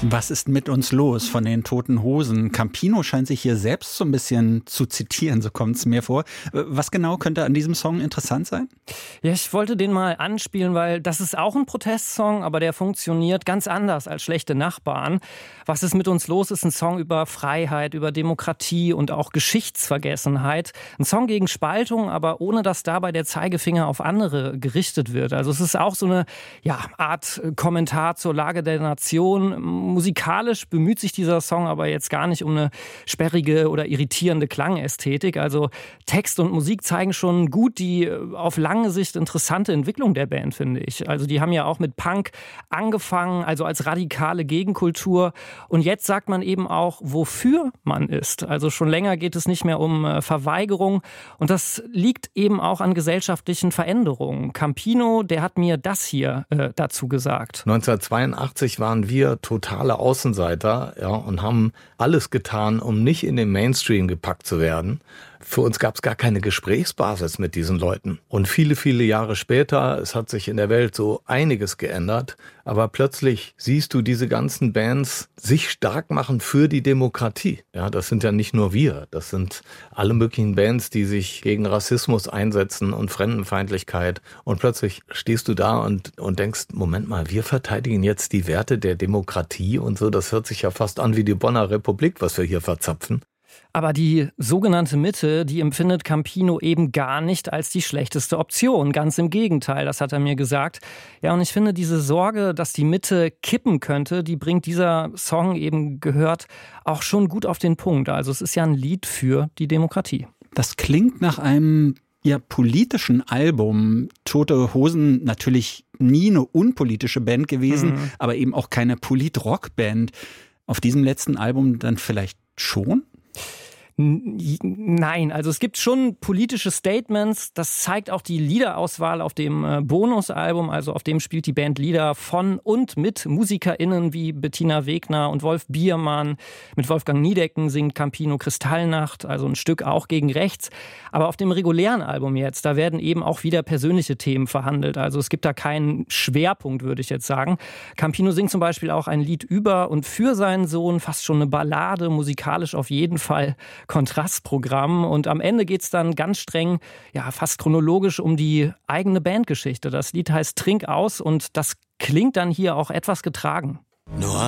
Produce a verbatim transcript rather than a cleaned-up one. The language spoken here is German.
Was ist mit uns los von den Toten Hosen? Campino scheint sich hier selbst so ein bisschen zu zitieren, so kommt es mir vor. Was genau könnte an diesem Song interessant sein? Ja, ich wollte den mal anspielen, weil das ist auch ein Protestsong, aber der funktioniert ganz anders als Schlechte Nachbarn. Was ist mit uns los ist ein Song über Freiheit, über Demokratie und auch Geschichtsvergessenheit. Ein Song gegen Spaltung, aber ohne dass dabei der Zeigefinger auf andere gerichtet wird. Also es ist auch so eine ja, Art Kommentar zur Lage der Nation. Musikalisch bemüht sich dieser Song aber jetzt gar nicht um eine sperrige oder irritierende Klangästhetik. Also Text und Musik zeigen schon gut die auf lange Sicht interessante Entwicklung der Band, finde ich. Also die haben ja auch mit Punk angefangen, also als radikale Gegenkultur. Und jetzt sagt man eben auch, wofür man ist. Also schon länger geht es nicht mehr um Verweigerung. Und das liegt eben auch an gesellschaftlichen Veränderungen. Campino, der hat mir das hier äh, dazu gesagt. neunzehnhundertzweiundachtzig waren wir total Außenseiter, ja, und haben alles getan, um nicht in den Mainstream gepackt zu werden. Für uns gab es gar keine Gesprächsbasis mit diesen Leuten. Und viele, viele Jahre später, es hat sich in der Welt so einiges geändert, aber plötzlich siehst du diese ganzen Bands sich stark machen für die Demokratie. Ja, das sind ja nicht nur wir, das sind alle möglichen Bands, die sich gegen Rassismus einsetzen und Fremdenfeindlichkeit. Und plötzlich stehst du da und, und denkst, Moment mal, wir verteidigen jetzt die Werte der Demokratie und so. Das hört sich ja fast an wie die Bonner Republik, was wir hier verzapfen. Aber die sogenannte Mitte, die empfindet Campino eben gar nicht als die schlechteste Option. Ganz im Gegenteil, das hat er mir gesagt. Ja, und ich finde, diese Sorge, dass die Mitte kippen könnte, die bringt dieser Song eben gehört auch schon gut auf den Punkt. Also es ist ja ein Lied für die Demokratie. Das klingt nach einem ja, politischen Album. Tote Hosen natürlich nie eine unpolitische Band gewesen, mhm. aber eben auch keine Polit-Rock-Band. Auf diesem letzten Album dann vielleicht schon? Nein, also es gibt schon politische Statements, das zeigt auch die Liederauswahl auf dem äh, Bonusalbum, also auf dem spielt die Band Lieder von und mit MusikerInnen wie Bettina Wegner und Wolf Biermann. Mit Wolfgang Niedecken singt Campino Kristallnacht, also ein Stück auch gegen rechts. Aber auf dem regulären Album jetzt, da werden eben auch wieder persönliche Themen verhandelt, also es gibt da keinen Schwerpunkt, würde ich jetzt sagen. Campino singt zum Beispiel auch ein Lied über und für seinen Sohn, fast schon eine Ballade, musikalisch auf jeden Fall Kontrastprogramm und am Ende geht's dann ganz streng, ja fast chronologisch um die eigene Bandgeschichte. Das Lied heißt Trink aus und das klingt dann hier auch etwas getragen. Nur